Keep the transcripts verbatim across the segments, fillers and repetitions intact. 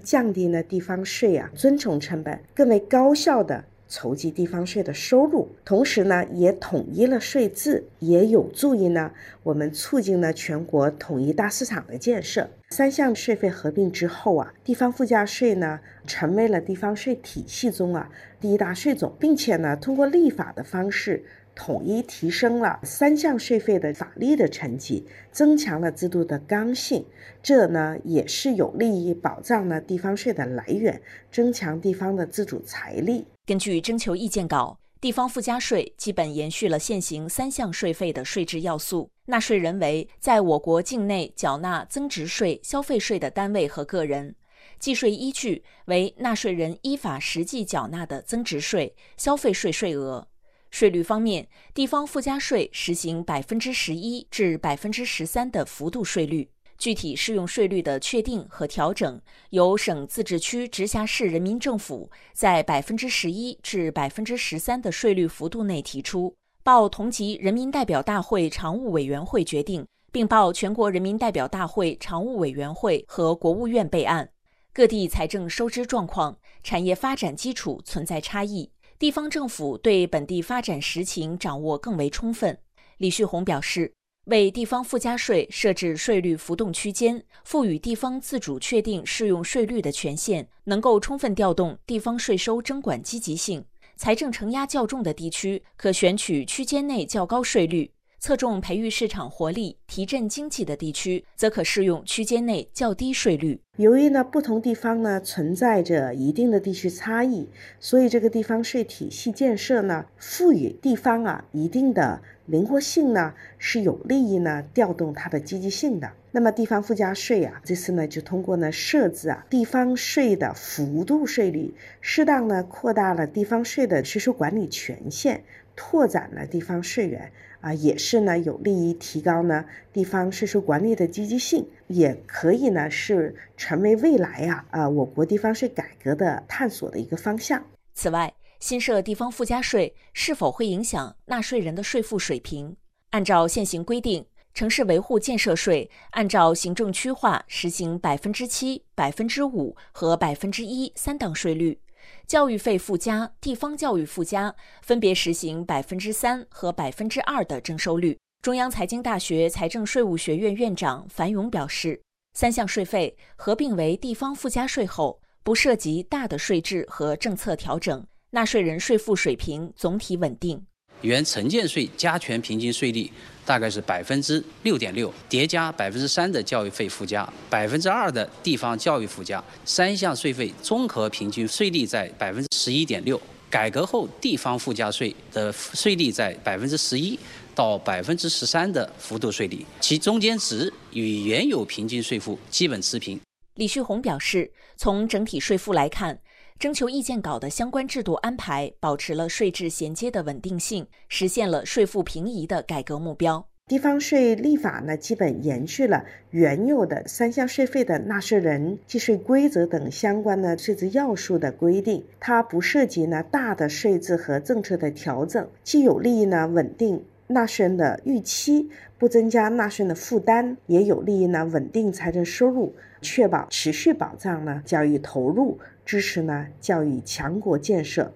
降低呢地方税啊遵从成本，更为高效的筹集地方税的收入，同时呢也统一了税制，也有助于呢我们促进了全国统一大市场的建设。三项税费合并之后啊，地方附加税呢成为了地方税体系中啊第一大税种，并且呢通过立法的方式统一提升了三项税费的法律的层级，增强了制度的刚性，这呢也是有利于保障了地方税的来源，增强地方的自主财力。 根据征求意见稿，地方附加税基本延续了现行三项税费的税制要素，纳税人为在我国境内缴纳增值税、消费税的单位和个人，计税依据为纳税人依法实际缴纳的增值税、消费税税额。税率方面，地方附加税实行百分之十一至百分之十三的幅度税率，具体适用税率的确定和调整，由省、自治区、直辖市人民政府在百分之十一至百分之十三的税率幅度内提出，报同级人民代表大会常务委员会决定，并报全国人民代表大会常务委员会和国务院备案。各地财政收支状况、产业发展基础存在差异，地方政府对本地发展实情掌握更为充分。李旭红表示，为地方附加税设置税率浮动区间，赋予地方自主确定适用税率的权限，能够充分调动地方税收征管积极性。财政承压较重的地区，可选取区间内较高税率；侧重培育市场活力、提振经济的地区，则可适用区间内较低税率。 由于呢不同地方呢存在着一定的地区差异，所以这个地方税体系建设呢，赋予地方啊一定的灵活性呢，是有利于呢调动它的积极性的。那么地方附加税啊，这次呢就通过呢设置啊地方税的幅度税率，适当呢扩大了地方税的税收管理权限，拓展了地方税源啊，也是呢有利于提高呢地方税收管理的积极性，也可以呢是成为未来啊啊我国地方税改革的探索的一个方向。 此外，新设地方附加税是否会影响纳税人的税负水平？按照现行规定，城市维护建设税按照行政区划实行百分之七、百分之五和百分之一三档税率。教育费附加、地方教育附加分别实行百分之三和百分之二的征收率。中央财经大学财政税务学院院长樊勇表示，三项税费合并为地方附加税后，不涉及大的税制和政策调整，纳税人税负水平总体稳定。 原城建税加权平均税率大概是百分之六点六，叠加百分之三的教育费附加，百分之二的地方教育附加，三项税费综合平均税率在百分之十一点六。改革后地方附加税的税率在百分之十一到百分之十三的幅度税率，其中间值与原有平均税负基本持平。 李旭红表示，从整体税负来看，征求意见稿的相关制度安排保持了税制衔接的稳定性，实现了税负平移的改革目标。 地方税立法呢，基本延续了原有的三项税费的纳税人、计税规则等相关的税制要素的规定，它不涉及呢大的税制和政策的调整，既有利于呢稳定纳税人的预期，不增加纳税人的负担，也有利于呢稳定财政收入，确保持续保障呢教育投入，支持呢教育强国建设。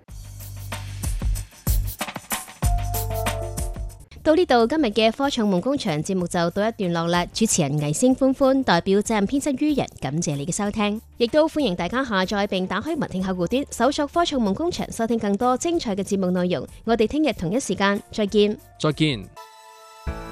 到呢度，今日嘅科創夢工場節目就到一段落啦。主持人魏星歡歡代表責任編輯於人，感謝你嘅收聽，亦都歡迎大家下載並打開文聽客戶端，搜索科創夢工場，收聽更多精彩嘅節目內容。我哋聽日同一時間再見。 再見。